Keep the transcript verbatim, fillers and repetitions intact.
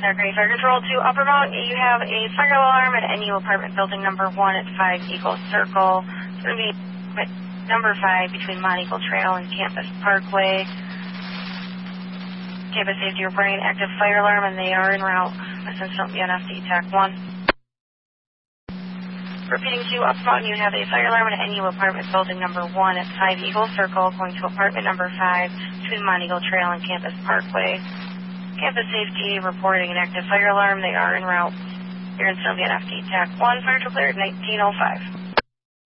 Okay, Fire Control to Upper Mount, you have a fire alarm at N U apartment building number one at five Eagle Circle. It's going to be at number five between Mont Eagle Trail and Campus Parkway. Campus Safety reporting an active fire alarm, and they are en route. This is from N F D TAC one. Repeating to Upper Mountain, you have a fire alarm at N U apartment building number one at five Eagle Circle, going to apartment number five between Mont Eagle Trail and Campus Parkway. Campus Safety reporting an active fire alarm. They are en route. Here in Sylvia N F D TAC one, fire declared nineteen oh five.